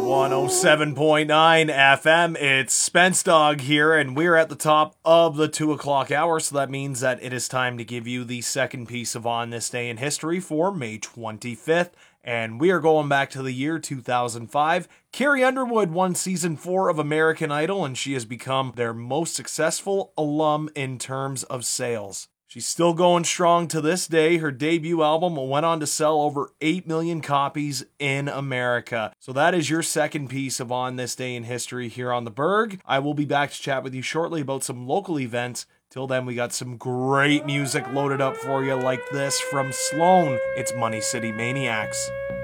107.9 FM, it's Spence Dog here, and we're at the top of the 2 o'clock hour, so that means that it is time to give you the second piece of On This Day in History for May 25th, and we are going back to the year 2005. Carrie Underwood won Season 4 of American Idol, and she has become their most successful alum in terms of sales. She's still going strong to this day. Her debut album went on to sell over 8 million copies in America. So that is your second piece of On This Day in History here on The Berg. I will be back to chat with you shortly about some local events. Till then, we got some great music loaded up for you like this from Sloan. It's Money City Maniacs.